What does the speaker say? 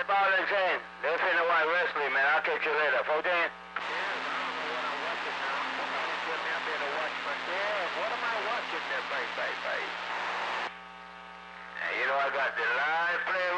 right, Bob Alexander. They're finna watch wrestling, man. I'll catch you later. 14? Yes, I don't know what I'm watching now. Somebody tell me I better watch myself. What am I watching there, bye? You know I got the live play